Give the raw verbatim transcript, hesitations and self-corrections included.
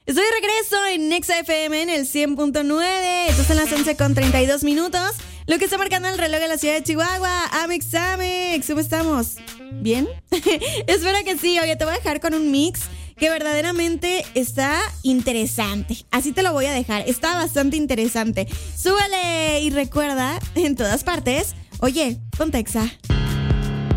Estoy de regreso en Nexa F M en el cien punto nueve. Estas son las once con treinta y dos minutos. Lo que está marcando el reloj de la ciudad de Chihuahua. Amex, Amex, ¿cómo estamos? ¿Bien? Espero que sí. Oye, te voy a dejar con un mix que verdaderamente está interesante. Así te lo voy a dejar. Está bastante interesante. Súbele y recuerda, en todas partes, oye, ponte Exa.